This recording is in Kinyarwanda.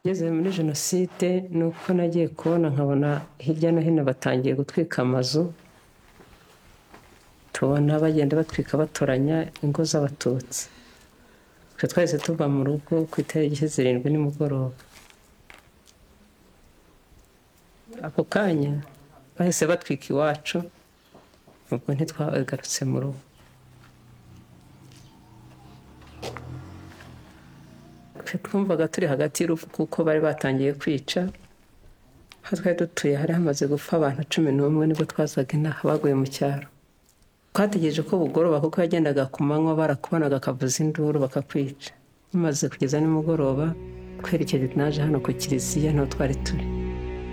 Ngeze muri jenoside nuko nagiye kubona nkabona hirya no hino batangiye gutwika amazu, tubona bagenda batwika batoranya ingo z'abatutsi. Twe twahise tuva mu rugo ku itariki 7 nimugoroba. Ako kanya bahise batwika iwacu, ubwo ntitwagarutse mu rugo. Twumvaga turi hagati y'urupfu kuko bari batangiye kwica. Aho twari dutuye hari hamaze gupfa abantu 11 nibwo twazaga inaha baguye mu cyaro. Twategereje ko bugoroba kuko yagendaga ku manywa barakubanaga akavuza induru bakakwica. Bimaze kugeza nimugoroba twerekeje naje hano ku kiliziya niho twari turi.